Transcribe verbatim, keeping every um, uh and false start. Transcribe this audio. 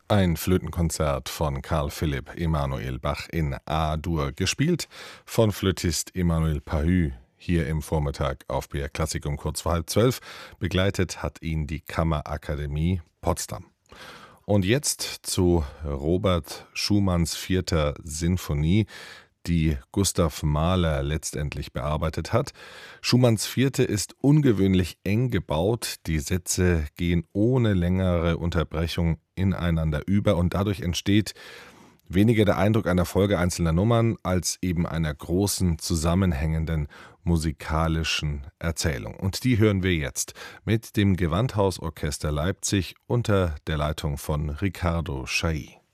Ein Flötenkonzert von Carl Philipp Emanuel Bach in A-Dur, gespielt von Flötist Emmanuel Pahud, hier im Vormittag auf B R Klassik um kurz vor halb zwölf. Begleitet hat ihn die Kammerakademie Potsdam. Und jetzt zu Robert Schumanns vierter Sinfonie, die Gustav Mahler letztendlich bearbeitet hat. Schumanns Vierte ist ungewöhnlich eng gebaut. Die Sätze gehen ohne längere Unterbrechung ineinander über und dadurch entsteht weniger der Eindruck einer Folge einzelner Nummern als eben einer großen, zusammenhängenden musikalischen Erzählung. Und die hören wir jetzt mit dem Gewandhausorchester Leipzig unter der Leitung von Riccardo Chailly.